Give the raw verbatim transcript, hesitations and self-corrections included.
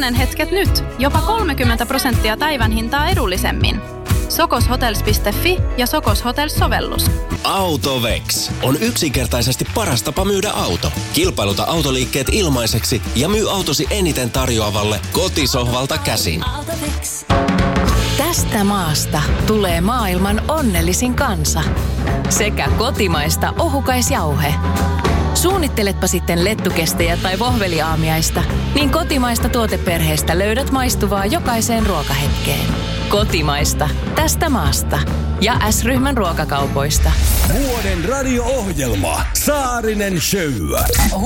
onnenhetket nyt. Jopa kolmekymmentä prosenttia päivän hintaa edullisemmin. Sokoshotels piste fi ja Sokos Hotels-sovellus. Autovex on yksinkertaisesti paras tapa myydä auto. Kilpailuta autoliikkeet ilmaiseksi ja myy autosi eniten tarjoavalle kotisohvalta käsin. Tästä maasta tulee maailman onnellisin kansa. Sekä kotimaista ohukaisjauhe. Suunnitteletpa sitten lettukestejä tai vohveliaamiaista, niin kotimaista tuoteperheestä löydät maistuvaa jokaiseen ruokahetkeen. Kotimaista, tästä maasta. Ja S-ryhmän ruokakaupoista. Vuoden radio-ohjelma Saarinen Show.